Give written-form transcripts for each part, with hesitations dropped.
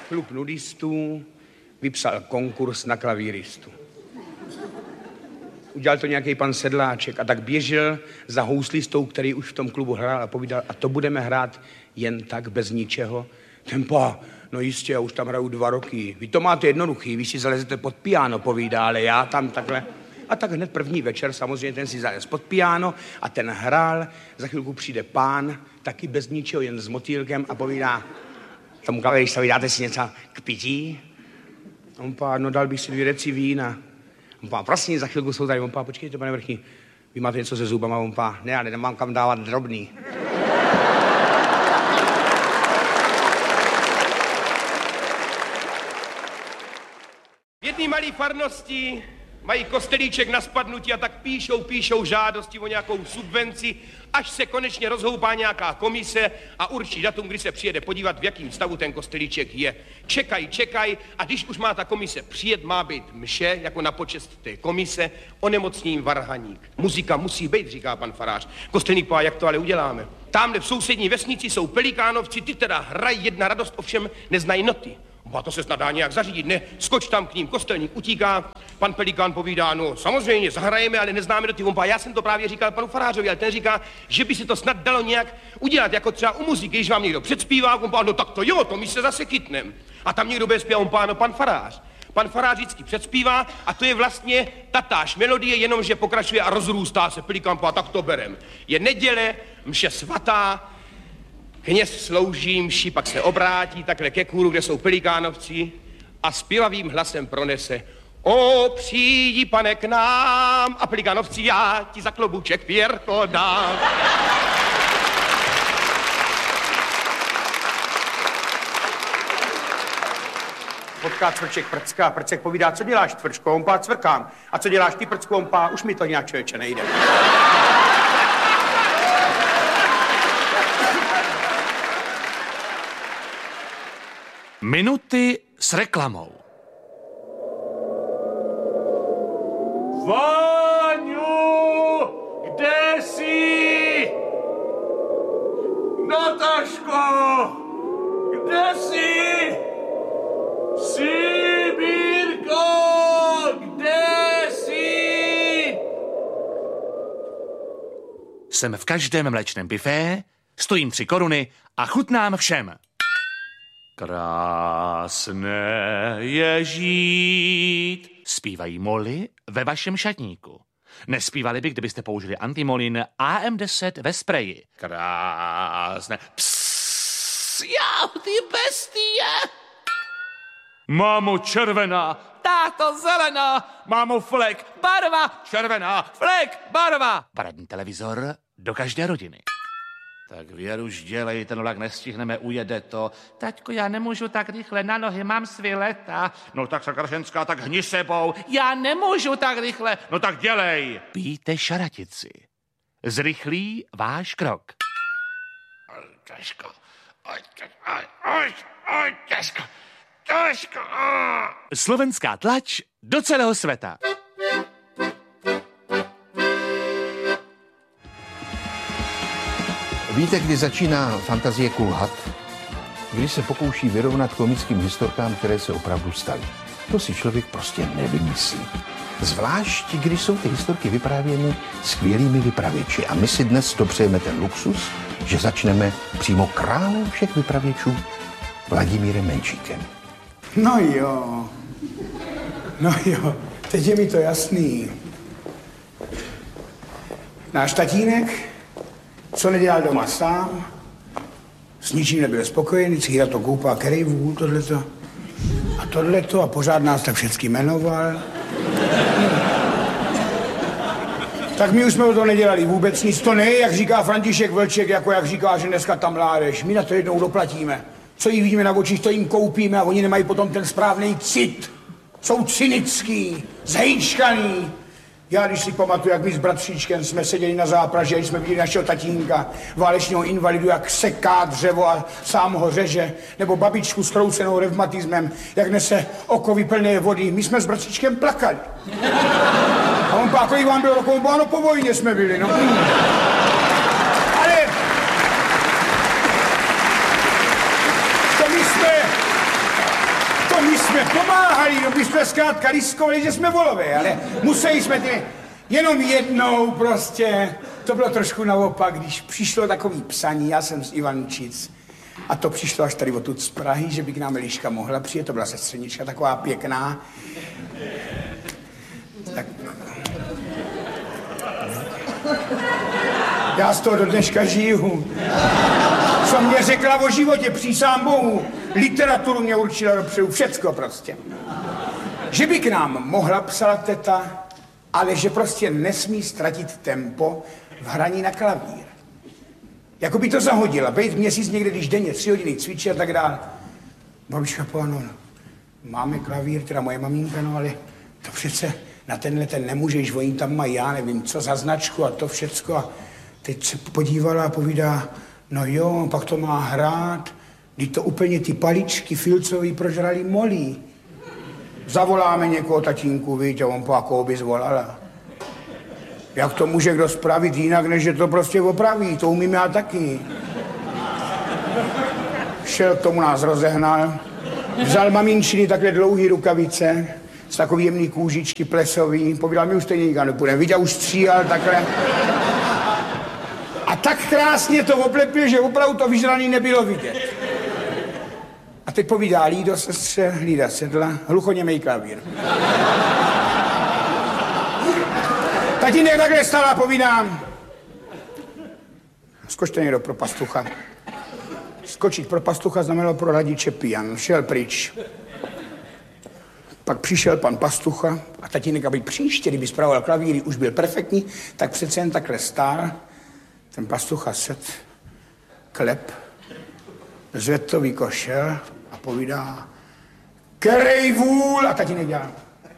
klub nudistů vypsal konkurs na klavíristu. Udělal to nějaký pan Sedláček a tak běžel za houslistou, který už v tom klubu hrál a povídal, a to budeme hrát jen tak, bez ničeho. Ten pá, no jistě, já už tam hraju 2 roky. Vy to máte jednoduchý, vy si zalezete pod piano, povídá, ale já tam takhle. A tak hned první večer, samozřejmě ten si zalez pod piano a ten hrál. Za chvilku přijde pán, taky bez ničeho, jen s motýlkem a povídá tomu klaviristovi, dáte si něco k pití? On pá, no dal bych si 2 deci vína. On pá, prosím, za chvilku jsou tady. On pá, počkejte, pane Vrchní, vy máte něco se zubama? On pá, ne, já nemám kam dávat drobný. V jedné malé farnosti mají kostelíček na spadnutí a tak píšou žádosti o nějakou subvenci, až se konečně rozhoupá nějaká komise a určí datum, kdy se přijede podívat, v jakém stavu ten kostelíček je. Čekají a když už má ta komise přijet, má být mše, jako na počest té komise, onemocní jim varhaník. Muzika musí být, říká pan farář. Kostelník pá, jak to ale uděláme? Tamhle v sousední vesnici jsou pelikánovci, ty teda hrají jedna radost, ovšem neznají noty. A to se snad dá nějak zařídit, ne? Skoč tam k ním, kostelník utíká, pan Pelikán povídá, no samozřejmě, zahrajeme, ale neznáme do ty vompa. Já jsem to právě říkal panu farářovi, ale ten říká, že by se to snad dalo nějak udělat, jako třeba u muziky, když vám někdo předspívá, vompa, no tak to jo, to my se zase chytnem. A tam někdo bude zpívat, vompa, no pan farář. Pan farář vždycky předspívá a to je vlastně tatáž melodie, jenomže pokračuje a rozrůstá se. Pelikán, tak to berem. Je neděle, mše svatá, kněz slouží mši, pak se obrátí takhle ke kůru, kde jsou pelikánovci a zpěvavým hlasem pronese: O, přijdi, pane, k nám, a pelikánovci, já ti za klobuček pěrko dám. Potká Cvrček prcka, Prcek povídá, co děláš, Cvrčko? On pá, cvrkám. A co děláš ty, Prcku? On pá, už mi to nějak, člověče, nejde. Minuty s reklamou. Váňu, kde jsi? Nataško, kde jsi? Sibírko, kde jsi? Jsem v každém mléčném bifé, stojím 3 koruny a chutnám všem. Krásné je žít, zpívají moly ve vašem šatníku. Nespívali by, kdybyste použili antimolin AM10 ve spreji. Krásné. Psss, já, ty bestie. Mámo červená, táto zelená, mámo flek, barva červená, flek, barva. Paradní televizor do každé rodiny. Tak Věruš, dělej, ten vlak nestihneme, ujede to. Taťko, já nemůžu tak rychle, na nohy mám svileta. No tak Sakršenská, tak hni sebou. Já nemůžu tak rychle. No tak dělej. Pijte šaratici. Zrychlí váš krok. Těžko. Těžko. Těžko. Slovenská tlač do celého světa. Víte, kdy začíná fantazie kulhat? Když se pokouší vyrovnat komickým historkám, které se opravdu staly. To si člověk prostě nevymyslí. Zvlášť, když jsou ty historky vyprávěny skvělými vypravěči. A my si dnes dopřejeme ten luxus, že začneme přímo králem všech vypravěčů, Vladimírem Menšíkem. No jo, teď je mi to jasný. Náš tatínek, co nedělal doma sám, s ničím nebyl spokojený, vždycky na to koupá kerejvů, tohleto a pořád nás tak všecky jmenoval. Tak my už jsme o to nedělali vůbec nic, to ne, jak říká František Vlček, jako jak říká, že dneska tam mládež. My na to jednou doplatíme. Co jí vidíme na očích, to jim koupíme a oni nemají potom ten správný cit. Jsou cynický, zhejčkaný. Já, když si pamatuju, jak my s bratříčkem jsme seděli na zápraži, když jsme viděli našeho tatínka, válečního invalidu, jak seká dřevo a sám ho řeže, nebo babičku s kroucenou revmatismem, jak nese okovy plné vody. My jsme s bratříčkem plakali. A on pá, kolik vám bylo rokov? Ano, po vojně jsme byli, no. Ale jsme pomáhali, no my jsme zkrátka riskovali, že jsme volové, ale museli jsme ty jenom jednou prostě. To bylo trošku naopak, když přišlo takový psaní, já jsem z Ivančic, a to přišlo až tady odtud z Prahy, že by k nám Eliška mohla přijet, to byla sestřenička taková pěkná. Tak... Já z toho do dneška žiju. Co mě řekla o životě, přísám Bohu. Literaturu mě určila dopředu, všecko prostě. Že by k nám mohla, psala teta, ale že prostě nesmí ztratit tempo v hraní na klavír. Jako by to zahodila, být měsíc někde, když denně 3 hodiny cvičí a tak dále. Babička povedala, no, máme klavír, teda moje maminka, no ale to přece na tenhle ten nemůžeš, oni tam mají, já nevím, co za značku a to všecko. A teď se podívala a povídá, no jo, pak to má hrát, když to úplně ty paličky filcový prožrali molí. Zavoláme někoho, tatínku, víte, on po jakou by zvolala. Jak to může kdo spravit jinak, než že to prostě opraví, to umím já taky. Šel k tomu, nás rozehnal, vzal maminčiny takhle dlouhý rukavice, z takový jemný kůžičky plesový, povídal, my už stejně nikam nepůjdeme, viděl, už stříhal takhle. A tak krásně to oplepil, že opravdu to vyžraný nebylo vidět. A teď povídá Lído sestře, Lída sedla, hluchoněmej klavír. Tatínek takhle stál a povídám. Skočte někdo pro pastucha. Skočit pro pastucha znamenalo pro radiče pijan. Šel pryč. Pak přišel pan pastucha a tatínek, aby příště, kdyby spravoval klavíry, už byl perfektní, tak přece jen takhle stál. Ten pastucha set, klep, zvedl to vykošel a povídá, kerej vůl, a tatínek dělá.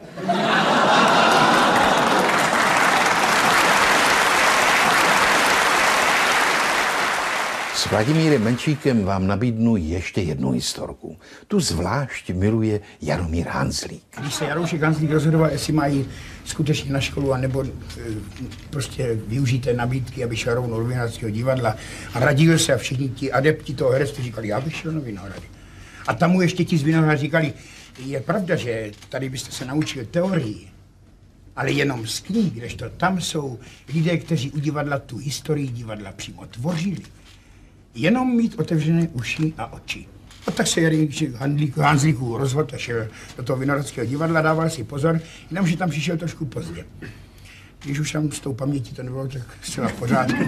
S Vladimírem Menšíkem vám nabídnu ještě jednu historku. Tu zvlášť miluje Jaromír Hanzlík. Když se Jaroušek Hanzlík rozhodoval, jestli mají skutečně na školu, anebo prostě využít té nabídky, aby šel rovnou do Vinohradského divadla, a radil se a všichni ti adepti toho herectví říkali, já bych šel na Vinohrady. A tam mu ještě ti z Vinohrad říkali, je pravda, že tady byste se naučil teorii, ale jenom z knih, kdežto tam jsou lidé, kteří u divadla tu historii divadla přímo tvořili. Jenom mít otevřené uši a oči. A tak se Hanzlíků rozhodl a šel do toho Vinohradského divadla, dával si pozor, jenomže tam přišel trošku pozdě. Když už tam s tou pamětí to nebylo tak zcela v pořádku.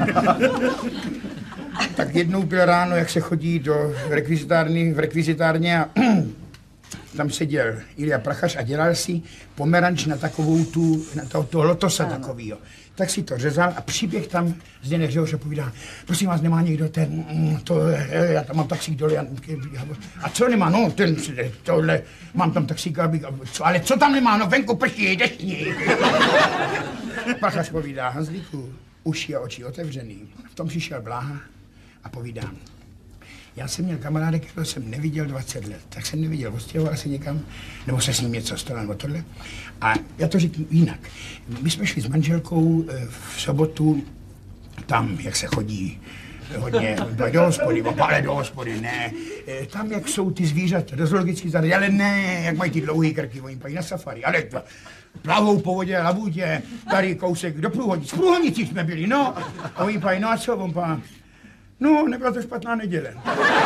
Tak jednou byl ráno, jak se chodí do rekvizitárně a tam seděl Ilja Prachař a dělal si pomeranč na takovou toho lotosa takovýho. Tak si to řezal a přiběh tam Zdeněk Řehoř a povídá, prosím vás, nemá někdo já tam mám taxík dole, a co nemá, no tohle, mám tam taxík, ale co tam nemá, no venku prší, deštník. Prachař povídá, Hanzlíku, uši a oči otevřený. V tom přišel Bláha a povídá, já jsem měl kamaráda, kterého jsem neviděl 20 let, tak jsem neviděl, odstěhoval se někam, nebo se s ním něco stalo, nebo tohle. A já to řeknu jinak. My jsme šli s manželkou v sobotu tam, jak se chodí hodně do hospody, ale do hospody, ne. Tam, jak jsou ty zvířata, do zoologických zahrad, ale ne, jak mají ty dlouhý krky, oni pají na safari, ale plavou po vodě, labutě, tady kousek do Průhonic. V Průhonicích jsme byli, no. A oni pají, no a co, on pá, no, nebyla to špatná neděle.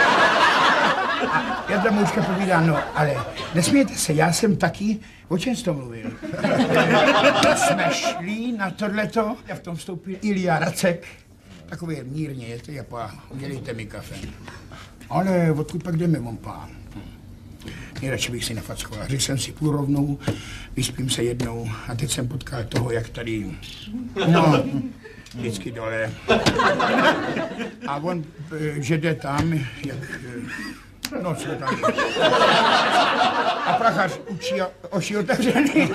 A Jarda Mouška povídá, no, ale nesmějte se, já jsem taky, o čem jsi to mluvil? Jsme šli na tohleto a v tom vstoupil Ilja Racek, takový mírně, je to japá, udělejte mi kafe. Ale odkud pak jdeme, on pán? Nejradši bych si nefackoval. Řekl jsem si půl rovnou, vyspím se jednou a teď jsem potkal toho, jak tady, no, vždycky dole. A on, že jde tam, jak, no, co tam je. A Prachař učí oši otevřený.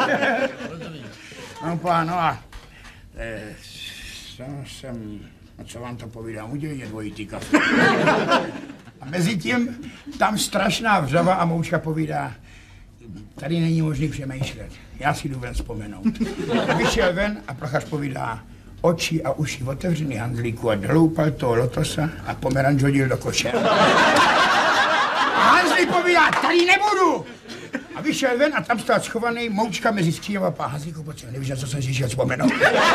No, pán, no a co vám to povídám, udělejte dvojitý kafe. A mezi tím tam strašná vřava a Moučka povídá, tady není možný přemýšlet, já si jdu ven vzpomenout. Vyšel ven a Prachař povídá, oči a uši otevřený, Hanzlíku, a dloupal toho lotosa a pomeranč hodil do koše. A Hanzlík povídá, tady nebudu, vyšel ven a tam stál schovaný Moučka mezi skříněm a pahazíku, protože nevíš, na co jsem si říkal vzpomenout.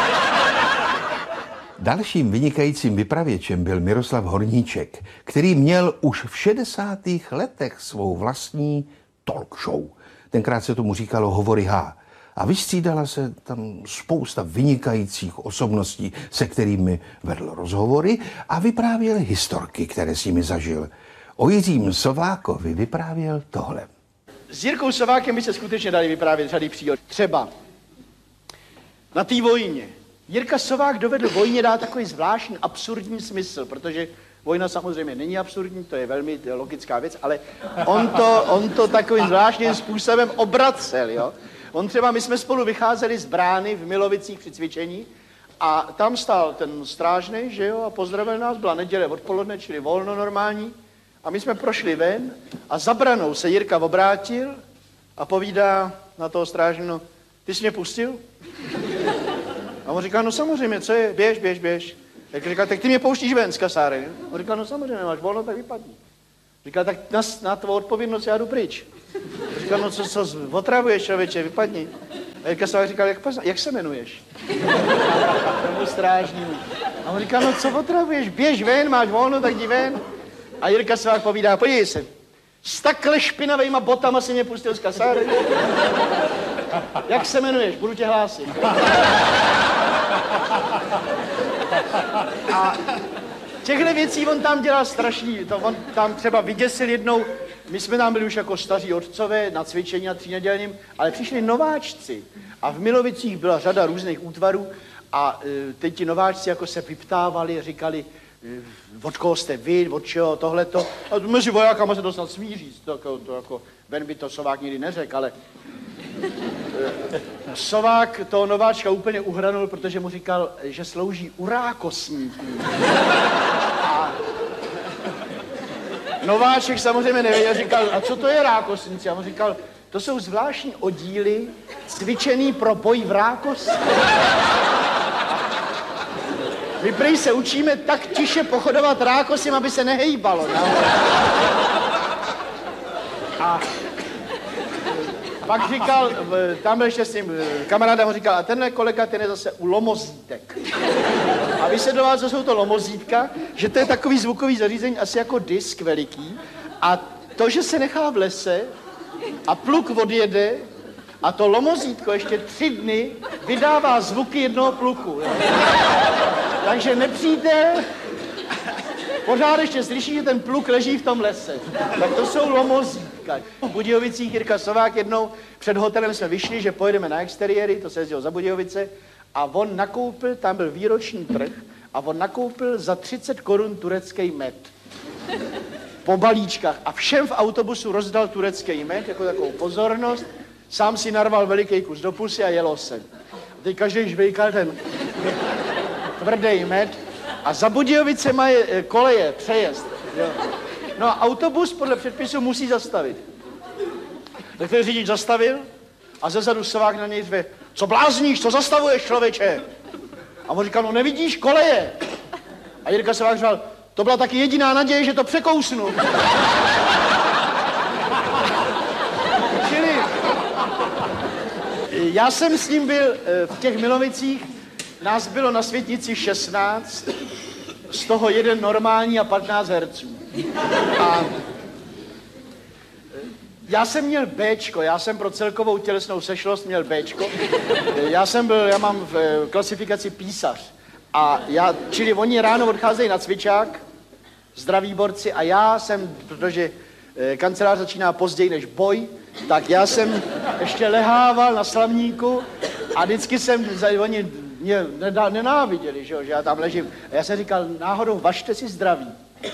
Dalším vynikajícím vypravěčem byl Miroslav Horníček, který měl už v 60. letech svou vlastní talk show. Tenkrát se tomu říkalo Hovory H. A vystřídala se tam spousta vynikajících osobností, se kterými vedl rozhovory a vyprávěl historky, které s nimi zažil. O Jiřím Sovákovi vyprávěl tohle. S Jirkou Sovákem by se skutečně dali vyprávět řady příhod. Třeba na té vojně. Jirka Sovák dovedl vojně dát takový zvláštní absurdní smysl, protože vojna samozřejmě není absurdní, to je velmi logická věc, ale on to takovým zvláštním způsobem obracel, jo. On třeba, my jsme spolu vycházeli z brány v Milovicích při cvičení a tam stál ten strážnej, že jo, a pozdravil nás, byla neděle odpoledne, čili volno normální. A my jsme prošli ven a za branou se Jirka obrátil a povídá na toho strážného, ty jsi mě pustil? A on říká, no samozřejmě, co je, běž. Tak říká, tak ty mě pouštíš ven z kasárny. On říká, no samozřejmě, máš volno, tak vypadni. Říká, tak na tvou odpovědnost já jdu pryč. Říká, no co otravuješ, člověče, vypadni. A Jirka Sovák říkal, jak se jmenuješ? Tomu strážnímu. A on říká, no co otravuješ, běž ven, máš volno, tak jdi ven. A Jirka Sovák povídá, podívej se, s takhle špinavejma botama si mě pustil z kasárny. Jak se jmenuješ? Budu tě hlásit. A těchto věcí on tam dělal strašný. On tam třeba vyděsil jednou, my jsme tam byli už jako staří otcové na cvičení na 3 nedělním, ale přišli nováčci. A v Milovicích byla řada různých útvarů a teď ti nováčci jako se vyptávali, říkali, od koho jste vy, od čeho, tohleto. A mezi vojákama se to snad smí říct, to jako, Ben by to Sovák nikdy neřekl, ale Sovák toho nováčka úplně uhranul, protože mu říkal, že slouží u rákosníků. A nováček samozřejmě nevěděl, říkal, a co to je rákosníci? A on říkal, to jsou zvláštní oddíly cvičený pro boj v rákosí. My prý se učíme tak tiše pochodovat rákosím, aby se nehejbalo. No? A pak říkal, tam byl ještě s tím kamarádem, on říkal, a tenhle kolega, ten je zase u lomozítek. A vysvětloval, co jsou to lomozítka, že to je takový zvukový zařízení, asi jako disk veliký. A to, že se nechá v lese a pluk odjede a to lomozítko ještě 3 dny vydává zvuky jednoho pluku. Jo? Takže nepřítel pořád ještě slyší, že ten pluk leží v tom lese. Tak to jsou lomozítka. V Budějovicích Jirka Sovák jednou před hotelem jsme vyšli, že pojedeme na exteriéry, to se jezdilo za Budějovice, a on nakoupil, tam byl výroční trh, a on nakoupil za 30 korun turecký med. Po balíčkách. A všem v autobusu rozdal turecký med, jako takovou pozornost, sám si narval veliký kus do pusy a jelo se. A teď každý žvejkal ten tvrdý med. A za Budějovice mají koleje, přejezd. Jo. No a autobus podle předpisu musí zastavit. Tak ten řidič zastavil a zezadu Sovák na něj řve, co blázníš, co zastavuješ, člověče? A on říkal, no nevidíš koleje. A Jirka Sovák říkal, to byla taky jediná naděje, že to překousnu. Čili já jsem s ním byl v těch Milovicích, nás bylo na Světnici 16, z toho 1 normální a 15 herců. A já jsem měl Bčko, já jsem pro celkovou tělesnou sešlost měl Bčko. Já mám v klasifikaci písař. A čili oni ráno odcházejí na cvičák, zdraví borci, a já jsem, protože kancelář začíná později než boj, tak já jsem ještě lehával na slavníku a vždycky oni mě nenáviděli, že já tam ležím. A já jsem říkal, náhodou, važte si zdraví.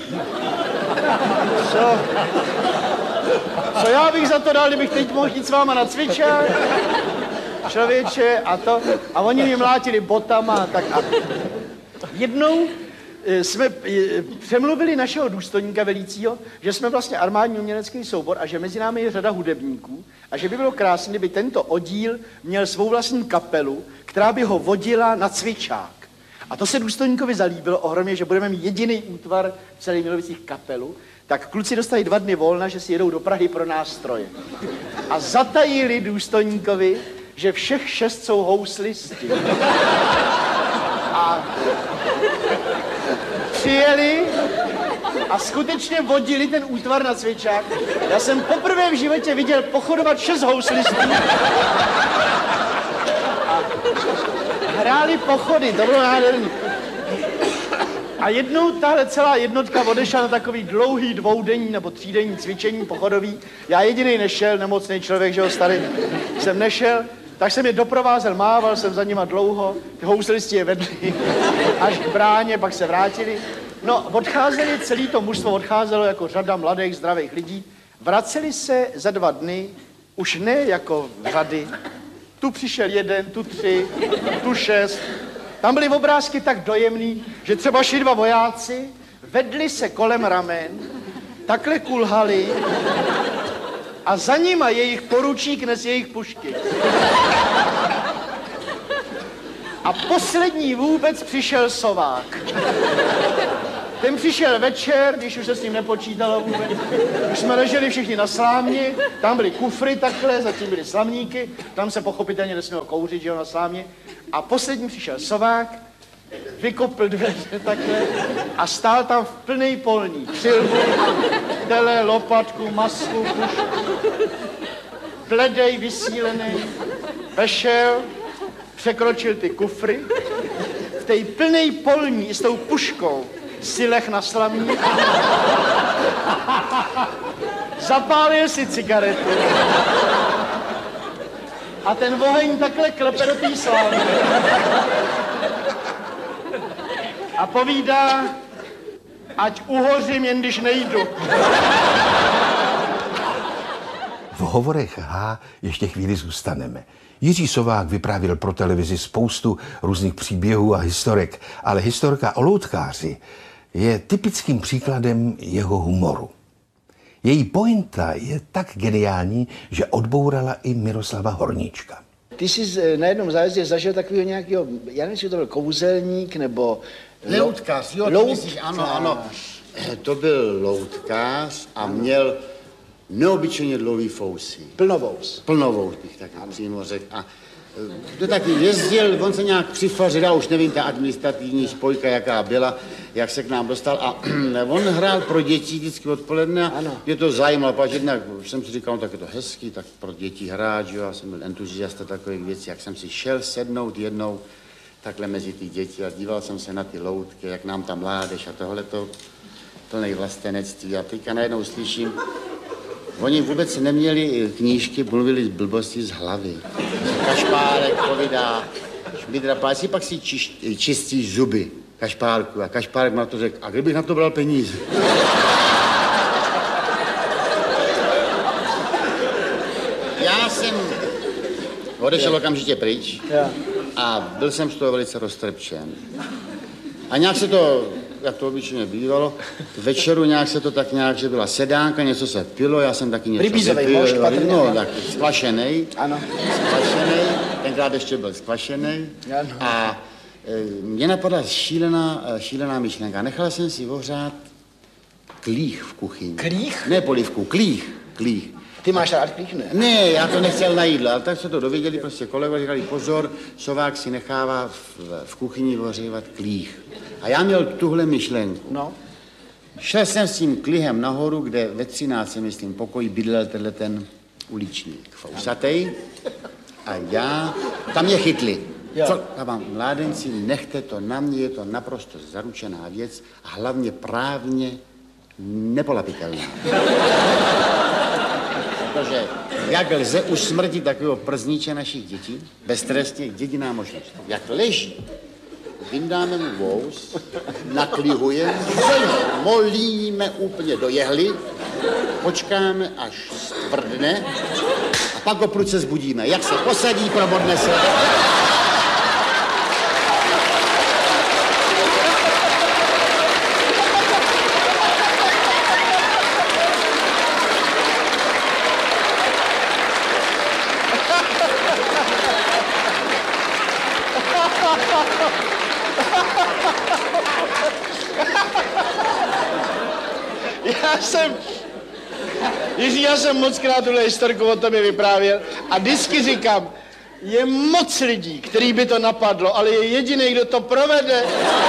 Co já bych za to dal, kdybych teď mohl jít s váma na cvičák? Člověče, a oni mě mlátili botama a tak. A jednou jsme přemluvili našeho důstojníka velícího, že jsme vlastně armádní umělecký soubor a že mezi námi je řada hudebníků a že by bylo krásné, kdyby tento oddíl měl svou vlastní kapelu, která by ho vodila na cvičák. A to se důstojníkovi zalíbilo ohromně, že budeme mít jediný útvar v celých Milovicích kapelu, tak kluci dostali 2 dny volna, že si jedou do Prahy pro nástroje. A zatajili důstojníkovi, že všech 6 jsou houslisti. A přijeli a skutečně vodili ten útvar na cvičák. Já jsem poprvé v životě viděl pochodovat 6 houslistů. A hráli pochody, to bylo nádherný. A jednou tahle celá jednotka odešla na takový dlouhý 2denní nebo 3denní cvičení pochodový. Já jediný nešel, nemocný člověk, že jo, starý, jsem nešel, tak jsem je doprovázel, mával jsem za nima dlouho, ty houslisti je vedli až k bráně, pak se vrátili. No, odcházeli, celý to mužstvo odcházelo jako řada mladých, zdravých lidí. Vraceli se za 2 dny, už ne jako řady. Tu přišel 1, tu 3, tu 6. Tam byly obrázky tak dojemný, že třeba šli 2 vojáci, vedli se kolem ramen, takhle kulhali a za nima jejich poručík nes jejich pušky. A poslední vůbec přišel Sovák. Ten přišel večer, když už se s ním nepočítalo vůbec. Už jsme leželi všichni na slámě, tam byly kufry takhle, zatím byly slamníky, tam se pochopitelně nesmělo kouřit, že jo, na slámě. A poslední přišel Sovák, vykopl dveře takhle a stál tam v plnej polní. Přilbu, tele, lopatku, masku, pušku. Bledej, vysílený, vešel, překročil ty kufry, v té plnej polní s tou puškou si leh na slamník, zapálil si cigaretu a ten oheň takhle klepe do té slávy. A povídá, ať uhořím, jen když nejdu. V hovorech H ještě chvíli zůstaneme. Jiří Sovák vyprávěl pro televizi spoustu různých příběhů a historek, ale historka o loutkáři je typickým příkladem jeho humoru. Její pointa je tak geniální, že odbourala i Miroslava Horníčka. Ty jsi na jednom zájezdě zažil takového nějakého, já nevím, jestli to byl kouzelník, nebo... Loutkář, jo, to myslíš, ano. To byl loutkář a měl neobyčejně dlouhý fousy. Plnovous bych tak přímo řekl. A to taky jezdil, on se nějak přifařil, já už nevím, ta administrativní spojka, jaká byla, jak se k nám dostal. A on hrál pro děti vždycky odpoledne a mě to zajímalo, protože jednak jsem si říkal, no, tak je to hezký, tak pro děti hrát, jo, já jsem byl entuziasta takových věcí, jak jsem si šel sednout jednou takhle mezi ty děti a díval jsem se na ty loutky, jak nám tam mládež a tohleto, plnej vlastenectví. A teďka najednou slyším, oni vůbec neměli knížky, mluvili z blbosti z hlavy. Kašpárek povídá, šmidrapáci, pak si čistí zuby Kašpárku. A Kašpárek má to řekl, a kdybych na to bral peníze? Já jsem odešel okamžitě pryč a byl jsem z toho velice roztrpčen. A nějak se to, jak to obyčejně bývalo, večeru nějak se to tak nějak, že byla sedánka, něco se pilo, já jsem taky něco vypil, no, tak skvašenej. Ano. Skvašenej, tenkrát ještě byl skvašenej. Ano. A mě napadla šílená myšlenka. Nechal jsem si ohřát klích v kuchyni. Klích? Ne polivku, klích. Ty máš rád klích, ne? Ne, já to nechtěl na jídlo, ale tak se to dověděli prostě kolegové, říkali pozor, Sovák si nechává v kuchyni ohřívat klích. A já měl tuhle myšlenku. No. Šel jsem s tím klihem nahoru, kde ve 13, myslím, pokoji bydlel tenhle ten uličník, fousatej. A já, tam mě chytli. Co? Vám, mládenci, nechte to na mě, je to naprosto zaručená věc a hlavně právně nepolapitelná. Protože jak lze usmrtit takového przníče našich dětí, beztrestně, jediná možnost. Jak leží, vyndáme mu vous, naklihujeme, molíme úplně do jehly, počkáme, až stvrdne a pak ho prudce zbudíme. Jak se posadí, probodne se. Já jsem mockrát tuhle historku o tobě vyprávěl a vždycky říkám, je moc lidí, který by to napadlo, ale je jediný, kdo to provede.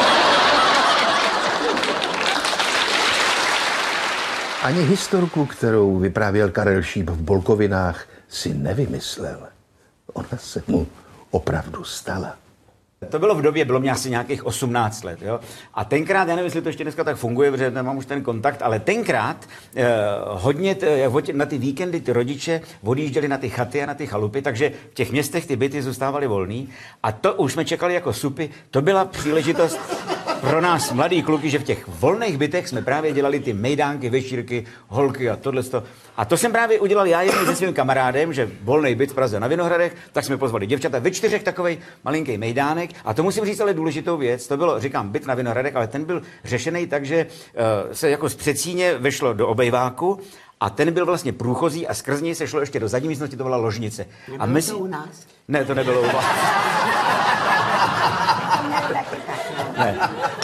Ani historku, kterou vyprávěl Karel Šíp v Bolkovinách, si nevymyslel. Ona se mu opravdu stala. To bylo v době, bylo mě asi nějakých 18 let, jo. A tenkrát, já nevím, jestli to ještě dneska tak funguje, protože nemám už ten kontakt, ale tenkrát hodně na ty víkendy ty rodiče odjížděli na ty chaty a na ty chalupy, takže v těch městech ty byty zůstávaly volný a to už jsme čekali jako supy, to byla příležitost pro nás mladý kluky, že v těch volných bytech jsme právě dělali ty mejdánky, večírky, holky a tohleto. A to jsem právě udělal já jednou se svým kamarádem, že volný byt v Praze na Vinohradech, tak jsme pozvali děvčata ve 4 takovej malinký mejdánek. A to musím říct ale důležitou věc, to bylo, říkám, byt na Vinohradech, ale ten byl řešený tak, že se jako z předsíně vešlo do obejváku a ten byl vlastně průchozí a skrz něj se šlo ještě do zadní místnosti, to byla ložnice. Nebylo to u nás? Ne, to nebylo u vás. Ne.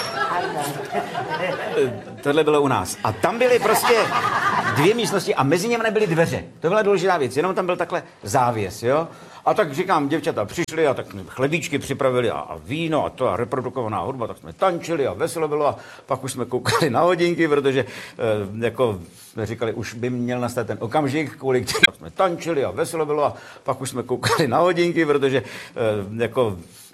Tohle bylo u nás. A tam byly prostě 2 místnosti a mezi němi nebyly dveře. To byla důležitá věc, jenom tam byl takhle závěs, jo. A tak říkám, děvčata přišli a tak chlebíčky připravili a víno a to a reprodukovaná hudba, tak jsme tančili a veselo bylo a pak už jsme koukali na hodinky, protože jako jsme říkali, už by měl nastat ten okamžik, kvůli kterému jsme tančili a veselo bylo a pak už jsme koukali na hodinky, protože jako